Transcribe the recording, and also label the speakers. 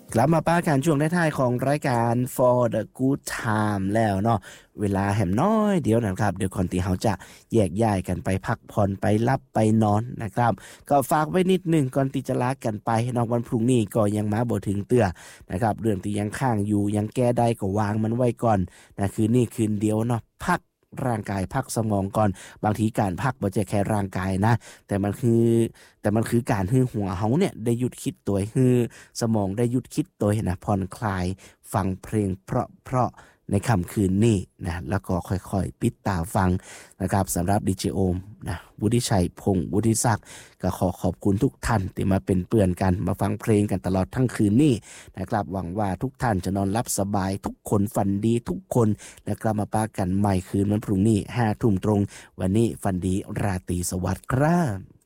Speaker 1: กลับมาป้าการช่วงท้ายๆของรายการ For the Good Time แล้วเนาะเวลาแหมน้อยเดี๋ยวนะครับเดี๋ยวก่อนที่เขาจะแยกย้ายกันไปพักผ่อนไปรับไปนอนนะครับก็ฝากไว้นิดหนึ่งก่อนที่จะลากันไปนอกวันพรุ่งนี้ก็ยังมาบ่ถึงเตือนะครับเรื่องที่ยังค้างอยู่ยังแก้ได้ก็วางมันไว้ก่อนนะคืนนี้คืนเดียวเนาะพักร่างกายพักสมองก่อนบางทีการพักบ่ใช่แค่ร่างกายนะแต่มันคือการให้หัวเฮาเนี่ยได้หยุดคิดตัวให้สมองได้หยุดคิดตัวนะผ่อนคลายฟังเพลงเพราะในค่ำคืนนี้นะแล้วก็ค่อยๆปิดตาฟังนะครับสำหรับดีเจโอมนะวุฒิชัยพงษ์วุฒิศักดิ์ก็ขอขอบคุณทุกท่านที่มาเป็นเพื่อนกันมาฟังเพลงกันตลอดทั้งคืนนี้นะครับหวังว่าทุกท่านจะนอนหลับสบายทุกคนฝันดีทุกคนและกลับมาปากันใหม่คืนวันพรุ่งนี้ 5 ทุ่มตรงวันนี้ฝันดีราตรีสวัสดิ์ครับ